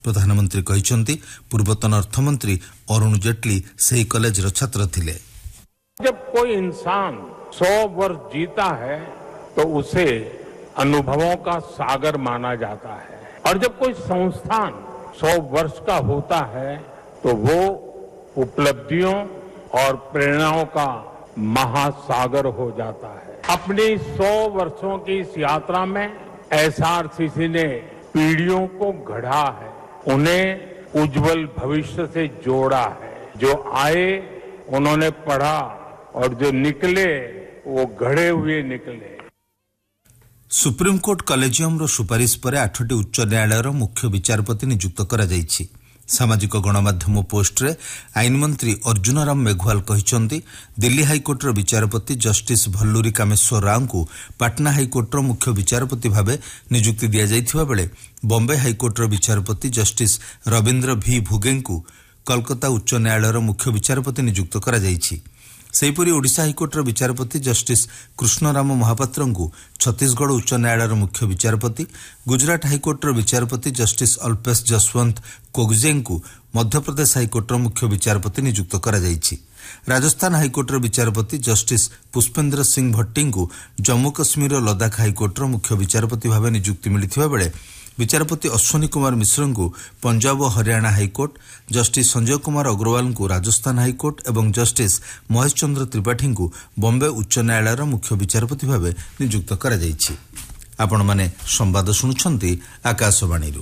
प्रधानमंत्री कहिसंती पूर्वतन अर्थमंत्री अरुण जेटली सही कॉलेज छात्र थिले। जब कोई इंसान 100 वर्ष जीता है तो उसे अनुभवों का सागर माना जाता है और जब कोई संस्थान 100 वर्ष का होता है तो वो उपलब्धियों और प्रेरणाओं का महासागर हो जाता है। अपनी 100 वर्षों की इस यात्रा में एसआरसीसी ने पीढ़ियों को गढ़ा है, उन्हें उज्जवल भविष्य से जोड़ा है। जो आए उन्होंने पढ़ा और जो निकले वो गढ़े हुए निकले। सुप्रीमकोर्ट कलेजियम सुपारिश पर 8टी उच्च न्यायालयर मुख्य विचारपति नियुक्त करा जायछि। सामाजिक गणमाध्यम पोस्टरे आईन मंत्री अर्जुन राम मेघवाल कहिसंती दिल्ली हाईकोर्टर विचारपति जस्टिस भल्लूरी कामेश्वर राव को पाटना हाईकोर्टर मुख्य विचारपति भावे नियुक्ति दिया जायथिबा बेले बॉम्बे हाईकोर्टर विचारपति जस्टिस रविंद्र भी भुगे को कोलकाता उच्च न्यायालयर मुख्य विचारपति नियुक्त करा जायछि। सेहीपरि ओडिशा हाईकोर्टर विचारपति जस्टिस कृष्णराम महापात्र को छत्तीसगढ़ उच्च न्यायालयर मुख्य विचारपति, गुजरात हाईकोर्टर विचारपति जस्टिस अल्पेश जसवंत कोगजें को मध्यप्रदेश हाईकोर्टर मुख्य विचारपति नियुक्त करा जायछि। राजस्थान हाईकोर्टर विचारपति जस्टिस पुष्पेंद्र सिंह भट्टी को जम्मू कश्मीर और लद्दाख हाईकोर्टर मुख्य विचारपति भाव नियुक्ति मिलिथिबा बेले विचारपति अश्विनी कुमार मिश्र को पंजाब और हरियाणा हाईकोर्ट, जस्टिस संजय कुमार अग्रवाल को राजस्थान हाईकोर्ट एवं जस्टिस महेश चंद्र त्रिपाठी को बॉम्बे उच्च न्यायालयर मुख्य विचारपति भाव नियुक्त करा जायछि। आपण माने संवाद सुनुछंती आकाशवाणी।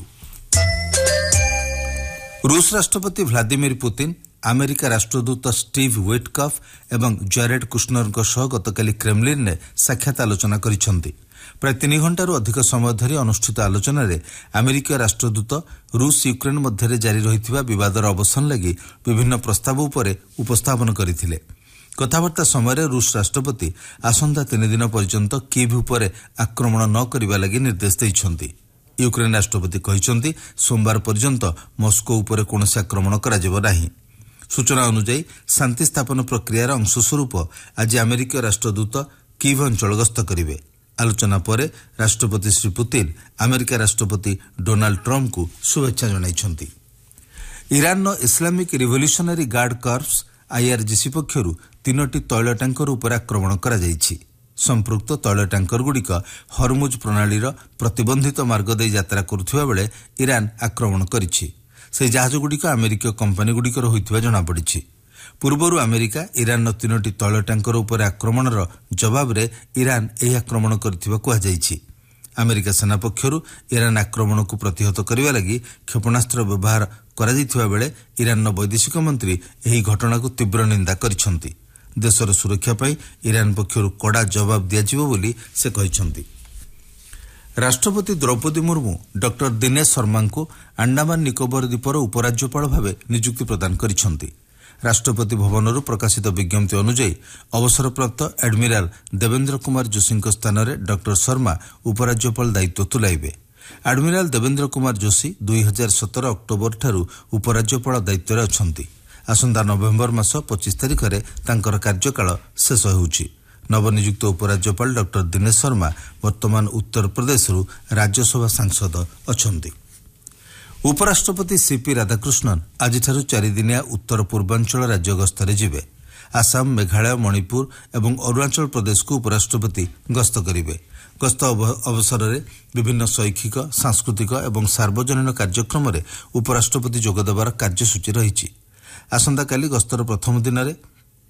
रूस राष्ट्रपति Vladimir Putin America Rashtradoot Steve Witkoff एवं जैरेड कुशनर सह गतकाली क्रेमलिन ने साक्षात आलोचना करिसंती। प्राय 3 घंटारू अधिक समय धरी अनुष्ठित आलोचन में अमेरिका राष्ट्रदूत रूस यूक्रेन मध्य जारी रहिथिबा विवादर अवसान लगी विभिन्न प्रस्ताव उपरे उपस्थापन करथिले। कथाबार्ता समय रूस राष्ट्रपति आसंता 3 दिन पर्यंत कीव उपरे आक्रमण न करबा लगी निर्देश दैछंती। यूक्रेन राष्ट्रपति कहिसंती सोमवार पर्यंत मस्को उपरे कोनोसी आक्रमण कराजिबो नाही। सूचना अनुसार शांति स्थापन प्रक्रियार अंशस्वरूप आज अमेरिका राष्ट्रदूत कीव अंचल गस्त करिवे। आलोचना पर राष्ट्रपति श्री पुतिन अमेरिका राष्ट्रपति डोनाल्ड ट्रंप को शुभेच्छा जणाइछंती। Iran Islamic revolutionary guard कर्प्स IRGC पक्षरु 3टी तैल टैंकर उपर आक्रमण करा जायछि। संपृक्त तैल टैंकर गुड़िक हरमुज प्रणालीर प्रतिबंधित मार्ग दे यात्रा करुथिबा बेले ईरान आक्रमण करिछि। से जहाज गुड़िक अमेरिकीय कंपनी गुड़िकर होइथिबा जणा पड़िछि। पूर्वरु अमेरिका ईरान 3टी तैल टैंकर उपर आक्रमणर जवाब रे ईरान एही आक्रमण करथिबा कुहा जायछि। अमेरिका सेना पक्षरु ईरान आक्रमण को प्रतिहत करिबा लागि क्षेपणास्त्र व्यवहार करा जायथिबा बेले ईरान वैदेशिक मंत्री एही घटना को तीव्र निंदा करिसंती। देशर सुरक्षा पई ईरान पक्षरु कड़ा जवाब दियाजिबो बोली से कहिसंती। राष्ट्रपति द्रौपदी मुर्मू डॉक्टर दिनेश शर्मा को अंडमान निकोबर द्वीपर उपराज्यपाल भावे नियुक्ति प्रदान करिसंती। राष्ट्रपति भवनरू प्रकाशित विज्ञप्ति अनुसार अवसरप्राप्त एडमिराल देवेंद्र कुमार जोशी स्थान में डॉक्टर शर्मा उपराज्यपाल दायित्व तुलाइबे। एडमिराल देवेंद्र कुमार जोशी 2017 अक्टोबर ठारू उपराज्यपाल दायित्व में अछंती। आसंता नवेम्बर मास 25 तारिख में तांकर कार्यकाल शेष होउछि। नवनियुक्त उपराज्यपाल डॉक्टर दिनेश शर्मा वर्तमान उत्तर प्रदेश राज्यसभा सांसद अछंती। उपराष्ट्रपति सीपी राधाकृष्णन आज 4 दिनिया उत्तर पूर्वांचल राज्य गस्तरे जिबे। आसाम, मेघालय, मणिपुर एवं अरुणाचल प्रदेश को उपराष्ट्रपति गस्त करिवे। गस्त अवसर में विभिन्न शैक्षिक, सांस्कृतिक एवं सार्वजनिक कार्यक्रम में उपराष्ट्रपति जोगदेवार कार्यसूची रही। आसंताकाली गस्तर प्रथम दिन में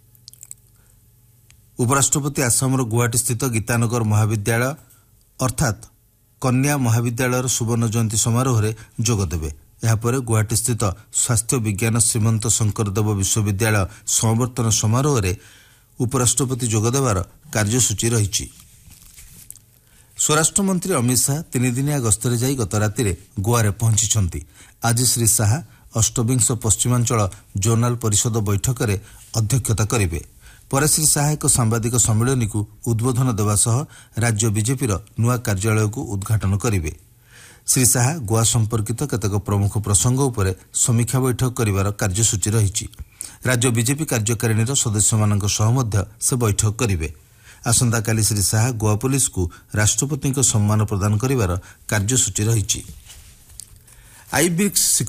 उपराष्ट्रपति आसामर गुवाहाटी स्थित गीतानगर महाविद्यालय अर्थात कन्या महाविद्यालय सुवर्ण जयंती समारोह में जोगदेवे। यापर गुवाहाटी स्थित स्वास्थ्य विज्ञान श्रीमंत शंकरदेव विश्वविद्यालय समावर्तन समारोह में उपराष्ट्रपति जोगदेवार कार्यसूची रही। स्वराष्ट्र मंत्री अमित शाह 3 दिनिया गस्तरे जाई गत राति गोवा पहुंची। आज श्री शाह अष्टविंश पश्चिमांचल जोनाल परिषद बैठक में अध्यक्षता करेंगे। पर श्री शाह एक सांबादिक सम्मेलन को उद्बोधन देवा सह राज्य बीजेपीर नुआ कार्यालय को उद्घाटन करेंगे। श्री शाह गोवा संपर्कित केतेक प्रमुख प्रसंग उपर समीक्षा बैठक करिवार कार्यसूची रही। राज्य बीजेपी कार्यकारिणी सदस्य मानक सह मध्य से बैठक करेंगे। आसंताकाली श्री शाह गोवा पुलिस को राष्ट्रपति सम्मान प्रदान करिवार कार्यसूची रही। आईब्रिक्स